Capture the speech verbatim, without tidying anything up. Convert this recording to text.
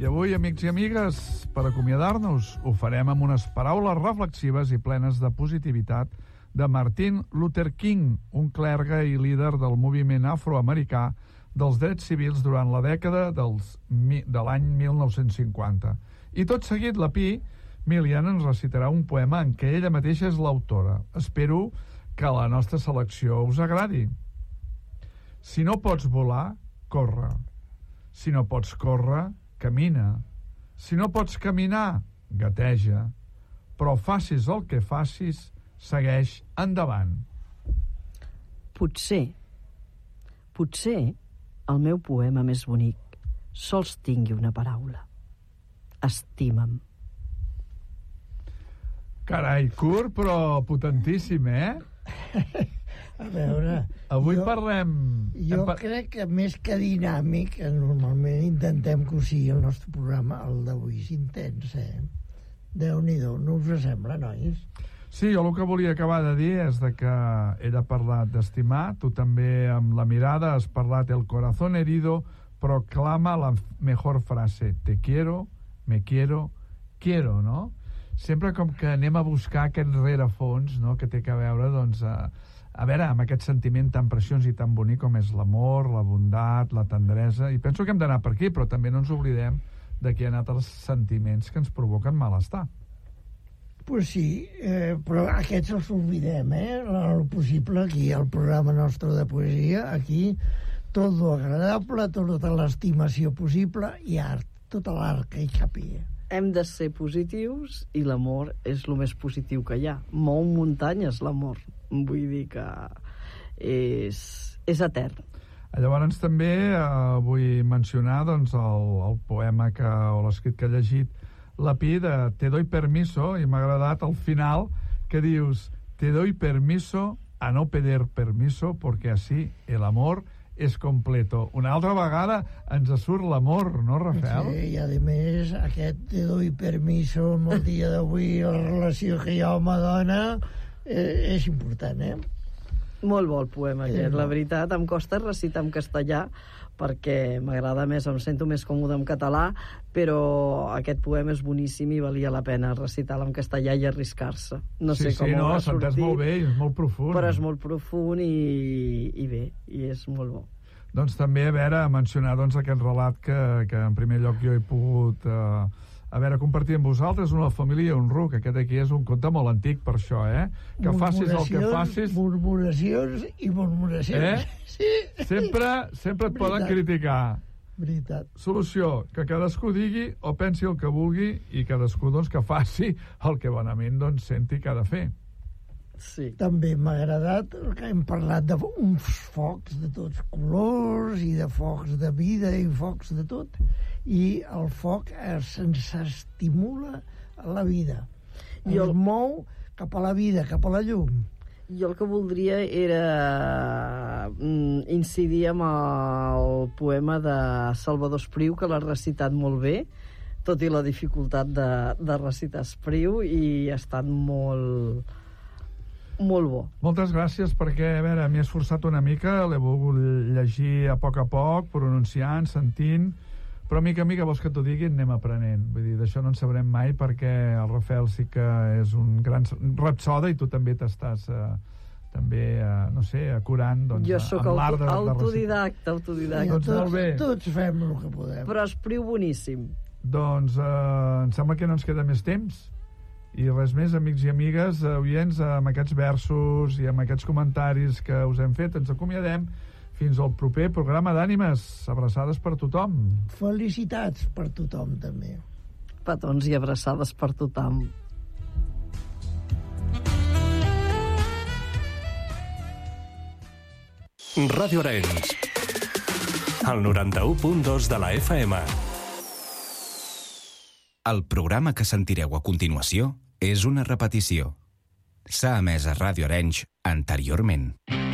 avui, amics i amigues, per acomiadar-nos, ho farem amb unes paraules reflexives i plenes de positivitat de Martin Luther King, un clergue i líder del moviment afroamericà dels drets civils durant la dècada dels, de l'any mil nou-cents cinquanta. I tot seguit, la Pi, Milian, ens recitarà un poema en què ella mateixa és l'autora. Espero que la nostra selecció us agradi. Si no pots volar, corre. Si no pots córrer, camina. Si no pots caminar, gateja. Però facis el que facis, segueix endavant. Potser, potser el meu poema més bonic sols tingui una paraula. Estima'm. Carai, curt però potentíssim, eh? A veure... Avui jo, parlem... Jo par... crec que més que dinàmic, normalment intentem que ho sigui el nostre programa, el d'avui és intens, eh? Déu-n'hi-do, no us sembla, nois? Sí, jo el que volia acabar de dir és de que ell ha parlat d'estimar, tu també amb la mirada has parlat el corazón herido proclama la mejor frase, te quiero, me quiero, quiero, no? Sempre com que anem a buscar aquest rerefons, no?, que té que veure, doncs, a, a veure, amb aquest sentiment tan preciós i tan bonic com és l'amor, la bondat, la tendresa, i penso que hem d'anar per aquí, però també no ens oblidem de que hi ha altres sentiments que ens provoquen malestar. Pues sí, eh, però aquests els oblidem, eh? El possible, aquí al programa nostre de poesia, aquí tot lo agradable, tota l'estimació possible i art, tot l'art que hi capia. Hem de ser positius i l'amor és el més positiu que hi ha. Mou muntanyes, l'amor. Vull dir que és, és etern. Llavors també eh, vull mencionar doncs, el, el poema que, o l'escrit que he llegit la Pi de Te doy permiso, i m'ha agradat al final que dius Te doy permiso a no pedir permiso porque así el amor és completo. Una altra vegada ens surt l'amor, no, Rafael? Sí, i a més aquest Te doy permiso en el dia d'avui, la relació que hi ha home-dona eh, és important, eh? Molt bo el poema aquest, la veritat. Em costa recitar en castellà perquè m'agrada més, em sento més còmode en català, però aquest poema és boníssim i valia la pena recitar-lo en castellà i arriscar-se. No sí, sé com sí, no, ha sortit, molt bé, és molt profund. Però és molt profund i, i bé, i és molt bo. Doncs també, a veure, mencionar doncs, aquest relat que, que en primer lloc jo he pogut eh, a veure, compartir amb vosaltres, Una família i un ruc. Aquest aquí és un conte molt antic per això, eh? Que facis el que facis... Murmuracions i murmuracions. Eh? Sí. Sempre, sempre et Veritat. poden criticar. Veritat. Solució, que cadascú digui o pensi el que vulgui i cadascú doncs, que faci el que bonament doncs, senti que ha de fer. Sí. També m'ha agradat que hem parlat d'uns focs de tots colors i de focs de vida i focs de tot, i el foc se'ns estimula a la vida, i el mou cap a la vida, cap a la llum. Jo el que voldria era mm, incidir amb el poema de Salvador Espriu, que l'ha recitat molt bé, tot i la dificultat de, de recitar Espriu, i ha estat molt... molt bo. Moltes gràcies, perquè, a veure, m'he esforçat una mica, l'he volgut llegir a poc a poc, pronunciant, sentint, però mica a mica, vols que t'ho digui, anem aprenent. Vull dir, d'això no en sabrem mai, perquè el Rafael sí que és un gran rapsoda i tu també t'estàs, eh, també, eh, no sé, acurant, doncs, jo sóc amb l'art de, de autodidacta, autodidacta. Doncs molt bé. Tots fem el que podem. Però Espriu boníssim. Doncs eh, em sembla que no ens queda més temps. I res més, amics i amigues, oients, amb aquests versos i amb aquests comentaris que us hem fet, ens acomiadem fins al proper programa d'Ànimes. Abraçades per tothom. Felicitats per tothom, també. Petons i abraçades per tothom. Ràdio Arenys, el noranta-u punt dos de la F M. El programa que sentireu a continuació és una repetició. S'ha emès a Ràdio Arenys anteriorment.